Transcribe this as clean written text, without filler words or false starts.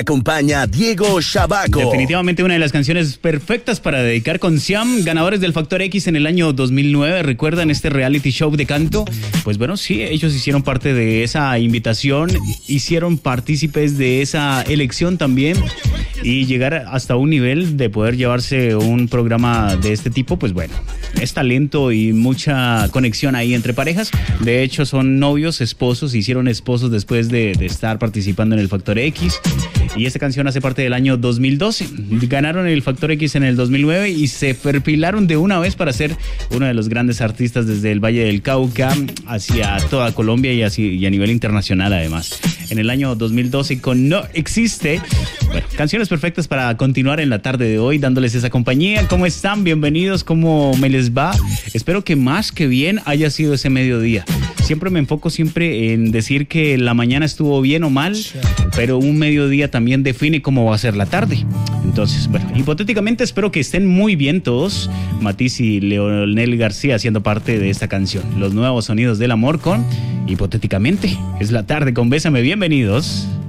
acompaña Diego Shabaco. Definitivamente una de las canciones perfectas para dedicar con Siam, ganadores del Factor X en el año 2009. ¿Recuerdan este reality show de canto? Pues bueno, sí, ellos hicieron parte de esa invitación, hicieron partícipes de esa elección también. Y llegar hasta un nivel de poder llevarse un programa de este tipo, pues bueno, es talento y mucha conexión ahí entre parejas. De hecho, son novios, esposos, se hicieron esposos después de estar participando en el Factor X. Y esta canción hace parte del año 2012. Ganaron el Factor X en el 2009 y se perfilaron de una vez para ser uno de los grandes artistas desde el Valle del Cauca hacia toda Colombia y a nivel internacional además. En el año 2012 con No Existe. Bueno, canciones perfectas para continuar en la tarde de hoy dándoles esa compañía. ¿Cómo están? Bienvenidos. ¿Cómo me les va? Espero que más que bien haya sido ese mediodía. Siempre me enfoco en decir que la mañana estuvo bien o mal, pero un mediodía también define cómo va a ser la tarde. Entonces, bueno, hipotéticamente espero que estén muy bien todos. Matiz y Leonel García haciendo parte de esta canción. Los nuevos sonidos del amor con Hipotéticamente. Es la tarde con Bésame. Bienvenidos.